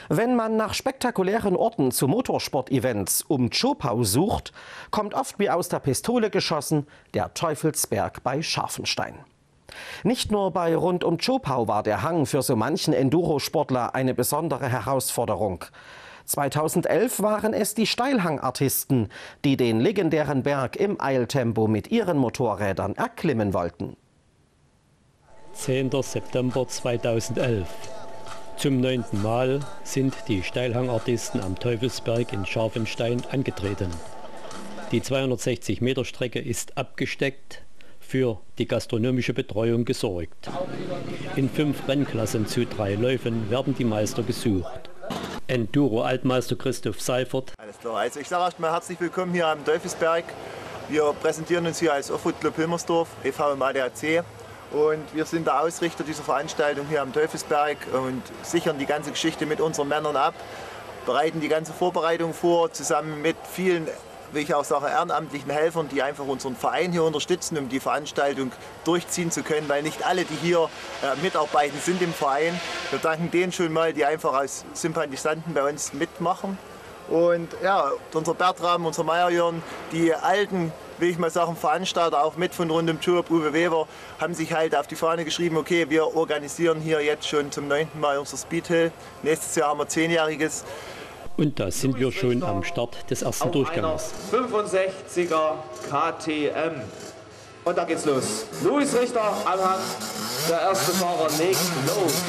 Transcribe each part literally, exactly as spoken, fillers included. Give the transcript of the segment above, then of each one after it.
Wenn man nach spektakulären Orten zu Motorsport-Events um Zschopau sucht, kommt oft wie aus der Pistole geschossen der Teufelsberg bei Scharfenstein. Nicht nur bei rund um Zschopau war der Hang für so manchen Endurosportler eine besondere Herausforderung. zweitausendelf waren es die Steilhangartisten, die den legendären Berg im Eiltempo mit ihren Motorrädern erklimmen wollten. zehnter September zweitausendelf. Zum neunten Mal sind die Steilhangartisten am Teufelsberg in Scharfenstein angetreten. Die zweihundertsechzig Meter Strecke ist abgesteckt, für die gastronomische Betreuung gesorgt. In fünf Rennklassen zu drei Läufen werden die Meister gesucht. Enduro-Altmeister Christoph Seifert. Alles klar, also ich sage erstmal herzlich willkommen hier am Teufelsberg. Wir präsentieren uns hier als Offroad Club Hilmersdorf, e V im A D A C. Und wir sind der Ausrichter dieser Veranstaltung hier am Teufelsberg und sichern die ganze Geschichte mit unseren Männern ab, bereiten die ganze Vorbereitung vor, zusammen mit vielen, wie ich auch sage, ehrenamtlichen Helfern, die einfach unseren Verein hier unterstützen, um die Veranstaltung durchziehen zu können, weil nicht alle, die hier äh, mitarbeiten, sind im Verein. Wir danken denen schon mal, die einfach als Sympathisanten bei uns mitmachen. Und ja, unser Bertram, unser Meierjörn, die alten, will ich mal sagen, Veranstalter, auch mit von rund um Zschopau, Uwe Weber, haben sich halt auf die Fahne geschrieben, okay, wir organisieren hier jetzt schon zum neunten Mal unser Speedhill. Nächstes Jahr haben wir zehnjähriges. Und da sind wir schon am Start des ersten Durchgangs. fünfundsechziger K T M. Und da geht's los. Louis Richter, Anhang. Der erste Fahrer legt los.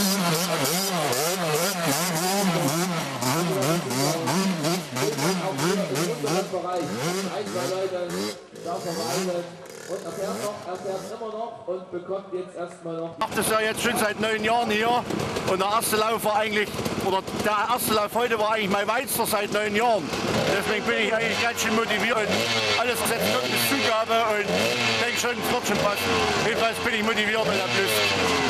Und er fährt noch, er fährt immer noch und bekommt jetzt erstmal noch. Ich mache das ja jetzt schon seit neun Jahren hier und der erste Lauf war eigentlich, oder der erste Lauf heute war eigentlich mein Weitster seit neun Jahren. Deswegen bin ich eigentlich ganz schön motiviert und alles setzt Gott bis Zugabe und denke schon, es wird schon passen. Jedenfalls bin ich motiviert und hab Lust.